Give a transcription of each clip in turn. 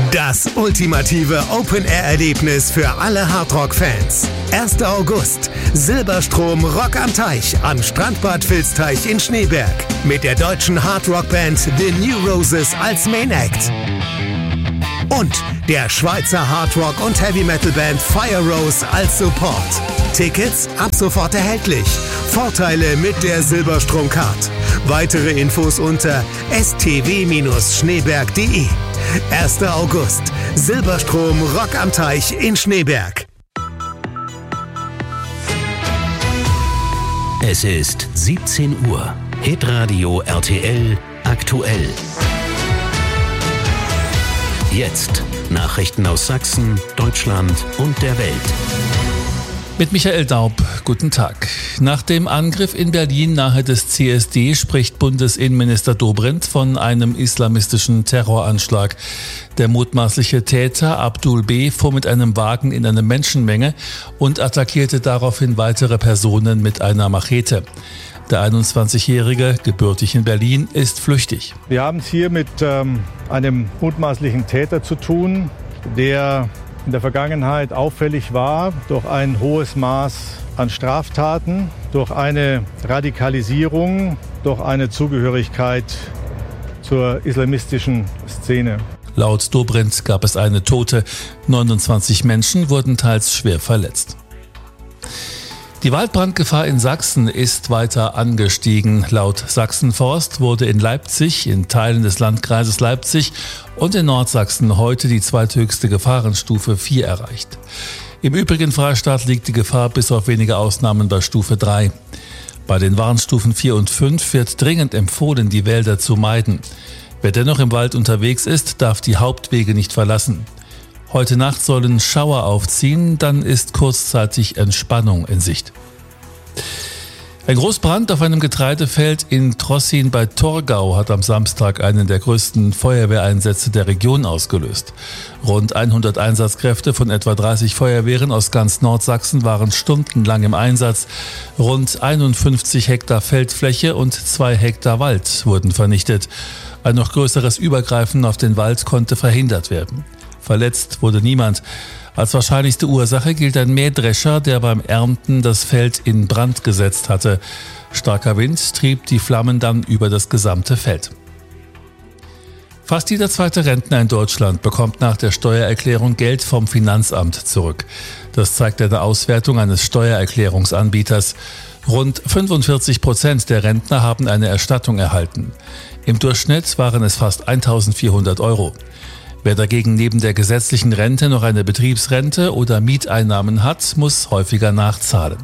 Das ultimative Open-Air-Erlebnis für alle Hardrock-Fans. 1. August. Silberstrom Rock am Teich am Strandbad Vilsteich in Schneeberg. Mit der deutschen Hardrock-Band The New Roses als Main Act. Und der Schweizer Hardrock- und Heavy-Metal-Band Fire Rose als Support. Tickets ab sofort erhältlich. Vorteile mit der Silberstrom-Card. Weitere Infos unter stw-schneeberg.de. 1. August. Silberstrom Rock am Teich in Schneeberg. Es ist 17 Uhr. Hitradio RTL aktuell. Jetzt Nachrichten aus Sachsen, Deutschland und der Welt. Mit Michael Daub, guten Tag. Nach dem Angriff in Berlin nahe des CSD spricht Bundesinnenminister Dobrindt von einem islamistischen Terroranschlag. Der mutmaßliche Täter Abdul B. fuhr mit einem Wagen in eine Menschenmenge und attackierte daraufhin weitere Personen mit einer Machete. Der 21-Jährige, gebürtig in Berlin, ist flüchtig. Wir haben es hier mit einem mutmaßlichen Täter zu tun, der in der Vergangenheit auffällig war durch ein hohes Maß an Straftaten, durch eine Radikalisierung, durch eine Zugehörigkeit zur islamistischen Szene. Laut Dobrindt gab es eine Tote. 29 Menschen wurden teils schwer verletzt. Die Waldbrandgefahr in Sachsen ist weiter angestiegen. Laut Sachsenforst wurde in Leipzig, in Teilen des Landkreises Leipzig und in Nordsachsen heute die zweithöchste Gefahrenstufe 4 erreicht. Im übrigen Freistaat liegt die Gefahr bis auf wenige Ausnahmen bei Stufe 3. Bei den Warnstufen 4 und 5 wird dringend empfohlen, die Wälder zu meiden. Wer dennoch im Wald unterwegs ist, darf die Hauptwege nicht verlassen. Heute Nacht sollen Schauer aufziehen, dann ist kurzzeitig Entspannung in Sicht. Ein Großbrand auf einem Getreidefeld in Trossin bei Torgau hat am Samstag einen der größten Feuerwehreinsätze der Region ausgelöst. Rund 100 Einsatzkräfte von etwa 30 Feuerwehren aus ganz Nordsachsen waren stundenlang im Einsatz. Rund 51 Hektar Feldfläche und 2 Hektar Wald wurden vernichtet. Ein noch größeres Übergreifen auf den Wald konnte verhindert werden. Verletzt wurde niemand. Als wahrscheinlichste Ursache gilt ein Mähdrescher, der beim Ernten das Feld in Brand gesetzt hatte. Starker Wind trieb die Flammen dann über das gesamte Feld. Fast jeder zweite Rentner in Deutschland bekommt nach der Steuererklärung Geld vom Finanzamt zurück. Das zeigt eine Auswertung eines Steuererklärungsanbieters. Rund 45% der Rentner haben eine Erstattung erhalten. Im Durchschnitt waren es fast 1.400 Euro. Wer dagegen neben der gesetzlichen Rente noch eine Betriebsrente oder Mieteinnahmen hat, muss häufiger nachzahlen.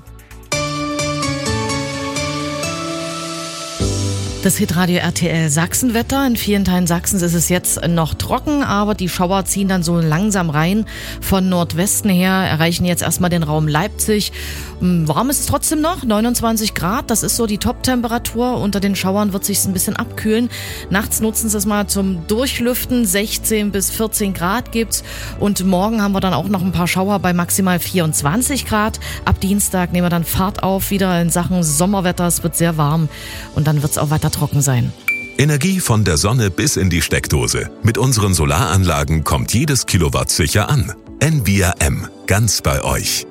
Das Hitradio RTL Sachsenwetter. In vielen Teilen Sachsens ist es jetzt noch trocken, aber die Schauer ziehen dann so langsam rein. Von Nordwesten her erreichen jetzt erstmal den Raum Leipzig. Warm ist es trotzdem noch, 29 Grad. Das ist so die Top-Temperatur. Unter den Schauern wird es sich ein bisschen abkühlen. Nachts nutzen sie es mal zum Durchlüften. 16 bis 14 Grad gibt's. Und morgen haben wir dann auch noch ein paar Schauer bei maximal 24 Grad. Ab Dienstag nehmen wir dann Fahrt auf, wieder in Sachen Sommerwetter. Es wird sehr warm und dann wird es auch weiter trocken sein. Energie von der Sonne bis in die Steckdose. Mit unseren Solaranlagen kommt jedes Kilowatt sicher an. NVRM, ganz bei euch.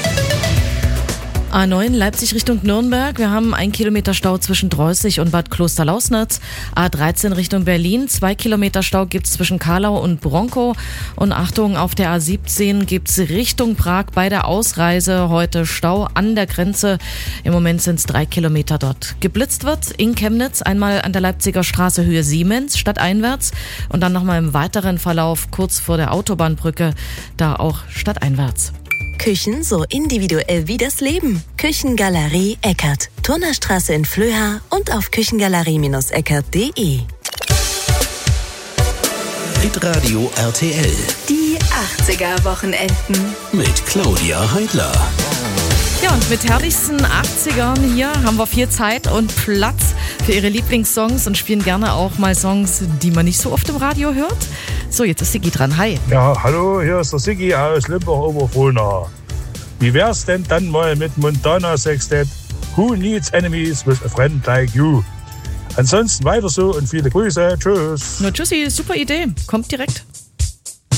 A9 Leipzig Richtung Nürnberg. Wir haben 1 Kilometer Stau zwischen Dreußig und Bad Klosterlausnitz. A13 Richtung Berlin. 2 Kilometer Stau gibt's zwischen Karlau und Bronkow. Und Achtung, auf der A17 gibt's Richtung Prag bei der Ausreise heute Stau an der Grenze. Im Moment sind's 3 Kilometer dort. Geblitzt wird in Chemnitz einmal an der Leipziger Straße Höhe Siemens stadteinwärts und dann nochmal im weiteren Verlauf kurz vor der Autobahnbrücke, da auch stadteinwärts. Küchen so individuell wie das Leben. Küchengalerie Eckert. Turnerstraße in Flöha und auf küchengalerie-eckert.de. Hitradio RTL. Die 80er-Wochenenden. Mit Claudia Heidler. Ja, und mit herrlichsten 80ern hier haben wir viel Zeit und Platz für Ihre Lieblingssongs und spielen gerne auch mal Songs, die man nicht so oft im Radio hört. So, jetzt ist Siggi dran. Hi. Ja, hallo, hier ist der Siggi aus Limbach-Oberfrohna. Wie wär's denn dann mal mit Montana Sextet? Who needs enemies with a friend like you? Ansonsten weiter so und viele Grüße. Tschüss. Na, tschüssi, super Idee. Kommt direkt.